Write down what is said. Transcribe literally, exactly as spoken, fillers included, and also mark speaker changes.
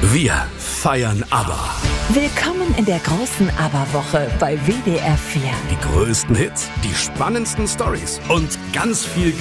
Speaker 1: Wir feiern ABBA.
Speaker 2: Willkommen in der großen ABBA-Woche bei W D R vier.
Speaker 1: Die größten Hits, die spannendsten Stories und ganz viel